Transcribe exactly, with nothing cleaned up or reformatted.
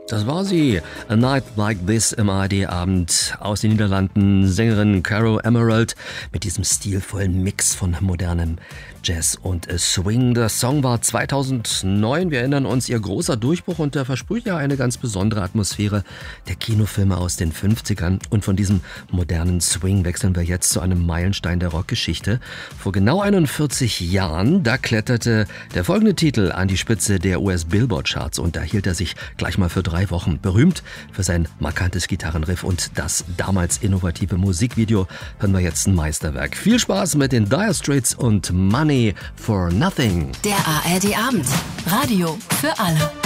Das war sie. A Night Like This im A R D-Abend aus den Niederlanden. Sängerin Caro Emerald mit diesem stilvollen Mix von modernem Jazz und Swing. Der Song war zweitausendneun. Wir erinnern uns, ihr großer Durchbruch, und der versprüht ja eine ganz besondere Atmosphäre der Kinofilme aus den fünfzigern. Und von diesem modernen Swing wechseln wir jetzt zu einem Meilenstein der Rockgeschichte. Vor genau einundvierzig Jahren, da kletterte der folgende Titel an die Spitze der U S-Billboard-Charts, und da hielt er sich gleich mal für drei Wochen berühmt für sein markantes Gitarrenriff und das damals innovative Musikvideo. Hören wir jetzt ein Meisterwerk. Viel Spaß mit den Dire Straits und Money for Nothing. Der A R D-Abend. Radio für alle.